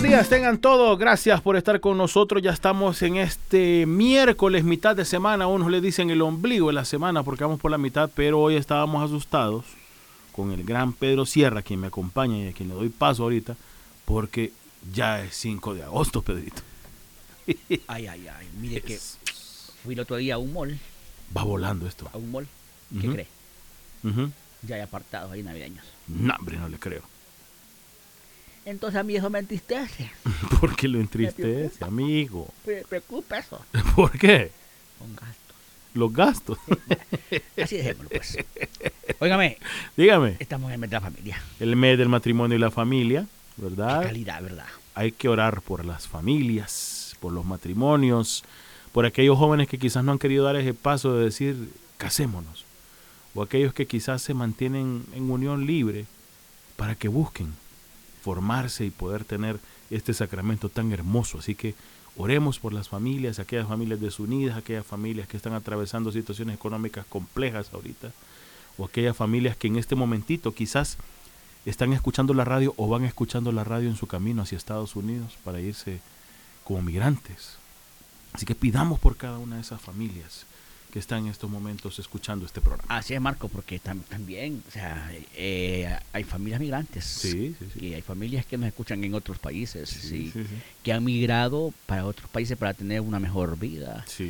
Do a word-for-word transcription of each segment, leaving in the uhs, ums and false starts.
días tengan todos, gracias por estar con nosotros. Ya estamos en este miércoles, mitad de semana. Unos le dicen el ombligo de la semana porque vamos por la mitad, pero hoy estábamos asustados con el gran Pedro Sierra, quien me acompaña y a quien le doy paso ahorita, porque ya es cinco de agosto, Pedrito. Ay, ay, ay, mire que fui el otro día a un mall. Va volando esto. A un mall, ¿qué uh-huh. cree? Uh-huh. Ya hay apartados ahí navideños. No, hombre, no le creo. Entonces a mí eso me entristece. ¿Por qué lo entristece, amigo? Me preocupa eso. ¿Por qué? Con gastos. Los gastos. Así dejémoslo, pues. Óigame. Dígame. Estamos en el mes de la familia. El mes del matrimonio y la familia, ¿verdad? Qué calidad, ¿verdad? Hay que orar por las familias, por los matrimonios, por aquellos jóvenes que quizás no han querido dar ese paso de decir, casémonos. O aquellos que quizás se mantienen en unión libre para que busquen formarse y poder tener este sacramento tan hermoso. Así que oremos por las familias, aquellas familias desunidas, aquellas familias que están atravesando situaciones económicas complejas ahorita, o aquellas familias que en este momentito quizás están escuchando la radio o van escuchando la radio en su camino hacia Estados Unidos para irse como migrantes. Así que pidamos por cada una de esas familias que están en estos momentos escuchando este programa. Así es, Marco, porque tam- también, o sea, eh, hay familias migrantes. Sí, sí, sí. Y hay familias que nos escuchan en otros países, Sí, sí, sí, sí. que han migrado para otros países para tener una mejor vida. Sí.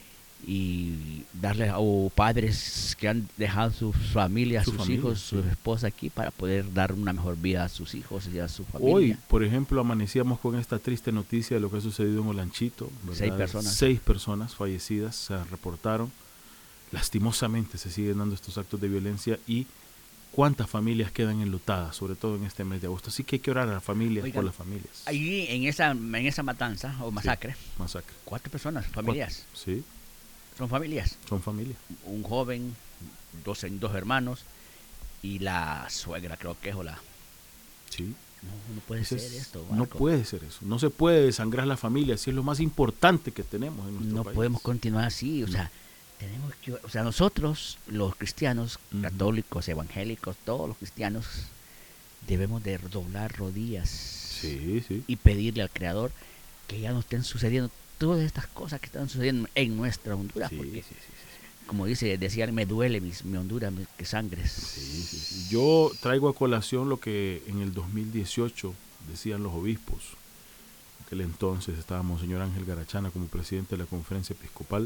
Y darle, o padres que han dejado sus familias, Su sus familia, hijos, sí. sus esposas aquí para poder dar una mejor vida a sus hijos y a su familia. Hoy, por ejemplo, amanecíamos con esta triste noticia de lo que ha sucedido en Olanchito, ¿verdad? Seis personas. Seis personas fallecidas se reportaron. Lastimosamente se siguen dando estos actos de violencia y cuántas familias quedan enlutadas, sobre todo en este mes de agosto. Así que hay que orar a las familias, Oigan, por las familias. Ahí en esa, en esa matanza o masacre, Sí, masacre. cuatro personas, familias. Sí, Son familias. son familias. Un joven, dos, dos hermanos y la suegra, creo que es, o la... Sí. No, no puede Ese ser es- esto, no Marco. puede ser eso. No se puede desangrar la familia, si es lo más importante que tenemos en nuestro No país. podemos continuar así, o No. sea, tenemos que, o sea, nosotros, los cristianos, Ujú. católicos, evangélicos, todos los cristianos, debemos de doblar rodillas Sí, sí. y pedirle al Creador que ya no estén sucediendo todas estas cosas que están sucediendo en nuestra Honduras, Sí, porque, sí, sí, sí. como dice, decía, me duele mi, mi Honduras, mi- que sangres. Sí, sí, sí. Yo traigo a colación lo que en el dos mil dieciocho decían los obispos. En aquel entonces estaba Monseñor Ángel Garachana como presidente de la conferencia episcopal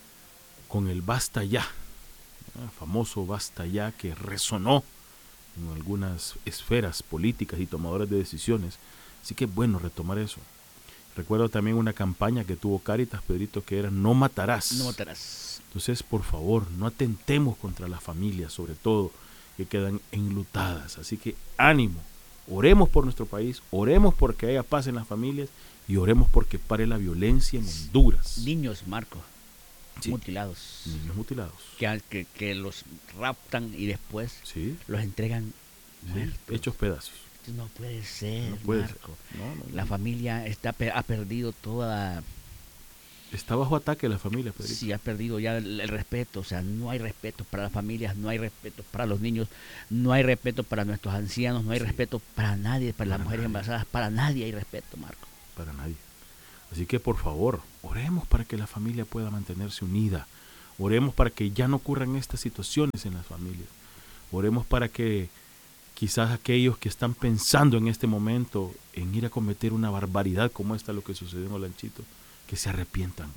con el basta ya, el famoso basta ya que resonó en algunas esferas políticas y tomadores de decisiones. Así que es bueno retomar eso. Recuerdo también una campaña que tuvo Cáritas, Pedrito, que era no matarás. No matarás. Entonces, por favor, no atentemos contra las familias, sobre todo, que quedan enlutadas. Así que ánimo, oremos por nuestro país, oremos porque haya paz en las familias y oremos porque pare la violencia en Honduras. Niños, Marco, Sí. mutilados, Niños mutilados. que, que, que los raptan y después Sí, los entregan sí, muertos. hechos pedazos. No puede ser, No puede Marco. ser. No, no, no. La familia está pe- ha perdido toda, Está bajo ataque la familia, Pedrito. sí, ha perdido ya el, el respeto. O sea, no hay respeto para las familias, no hay respeto para los niños, no hay respeto para nuestros ancianos, no hay Sí. respeto para nadie, para, Para las mujeres nadie. embarazadas, para nadie hay respeto, Marco. Para nadie. Así que por favor, oremos para que la familia pueda mantenerse unida. Oremos para que ya no ocurran estas situaciones en las familias. Oremos para que quizás aquellos que están pensando en este momento en ir a cometer una barbaridad como esta, lo que sucedió en Olanchito, que se arrepientan.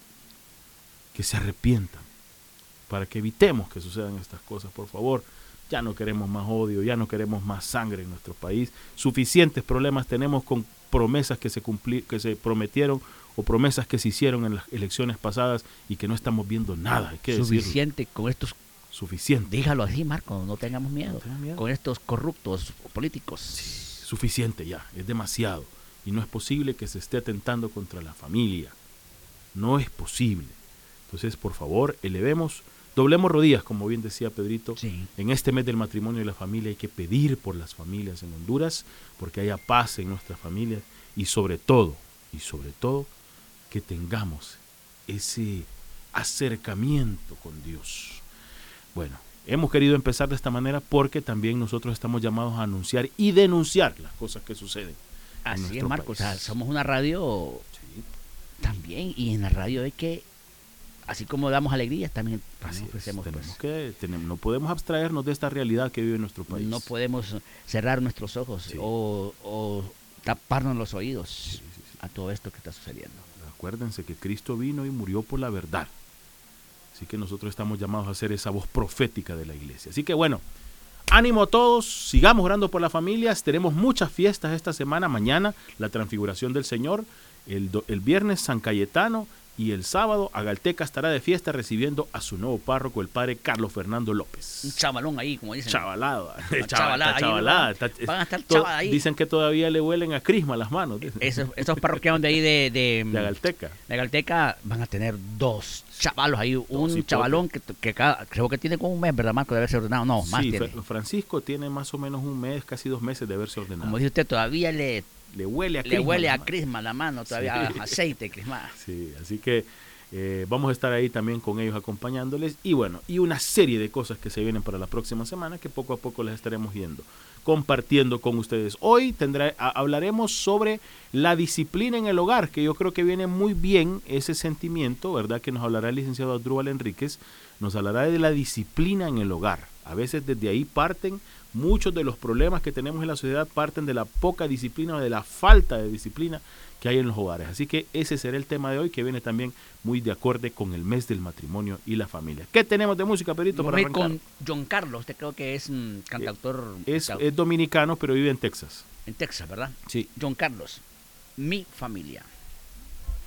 Que se arrepientan. Para que evitemos que sucedan estas cosas, por favor. Ya no queremos más odio, ya no queremos más sangre en nuestro país. Suficientes problemas tenemos con promesas que se cumpli- que se prometieron o promesas que se hicieron en las elecciones pasadas y que no estamos viendo nada. Hay que decirlo. Suficiente con estos, Suficiente. dígalo así, Marco, no tengamos miedo, No tenga miedo. con estos corruptos políticos. Sí, suficiente ya, es demasiado. Y no es posible que se esté atentando contra la familia. No es posible. Entonces, por favor, elevemos, doblemos rodillas, como bien decía Pedrito. Sí. En este mes del matrimonio y la familia hay que pedir por las familias en Honduras, porque haya paz en nuestras familias y sobre todo, y sobre todo, que tengamos ese acercamiento con Dios. Bueno, hemos querido empezar de esta manera porque también nosotros estamos llamados a anunciar y denunciar las cosas que suceden Así es, nuestro Marco. O sea, país. somos una radio Sí, también, y en la radio hay que, así como damos alegrías, también, también así es. ofrecemos, Tenemos pues, que, tenemos, no podemos abstraernos de esta realidad que vive nuestro país. no podemos cerrar nuestros ojos Sí. o, o taparnos los oídos Sí, sí, sí. a todo esto que está sucediendo. Acuérdense que Cristo vino y murió por la verdad. Así que nosotros estamos llamados a ser esa voz profética de la iglesia. Así que bueno, ánimo a todos, sigamos orando por las familias. Tenemos muchas fiestas esta semana. Mañana la transfiguración del Señor, el, do, el viernes San Cayetano y el sábado Agalteca estará de fiesta recibiendo a su nuevo párroco, el padre Carlos Fernando Un López. chavalón ahí, como dicen. Chavalado. Una Chaval- chavalada ahí, chavalada. ¿verdad? Está- Van a estar to- chaval ahí. Dicen que todavía le huelen a crisma las manos. dicen. Esos, esos parroquianos de ahí de, de, De Agalteca. de Galteca van a tener dos chavalos ahí. Un hipotes. chavalón que, que cada, creo que tiene como un mes, ¿verdad, Marco? De haberse ordenado. No, más Sí, tiene. Fra- Francisco tiene más o menos un mes, casi dos meses de haberse ordenado. Como dice usted, todavía le, Le huele a le crisma huele las a manos. crisma la mano, todavía Sí. a aceite crisma. Sí, así que eh, vamos a estar ahí también con ellos acompañándoles. Y bueno, y una serie de cosas que se vienen para la próxima semana que poco a poco les estaremos yendo compartiendo con ustedes. Hoy tendrá, a, hablaremos sobre la disciplina en el hogar, que yo creo que viene muy bien ese sentimiento, ¿verdad? Que nos hablará el licenciado Asdrúbal Enríquez, nos hablará de la disciplina en el hogar. A veces desde ahí parten muchos de los problemas que tenemos en la sociedad, parten de la poca disciplina o de la falta de disciplina que hay en los hogares. Así que ese será el tema de hoy, que viene también muy de acorde con el mes del matrimonio y la familia. ¿Qué tenemos de música, Perito, para Voy arrancar? con John Carlos, usted creo que es un cantautor Es, cau- es dominicano, pero vive en Texas. en Texas, ¿verdad? Sí. John Carlos, Mi Familia.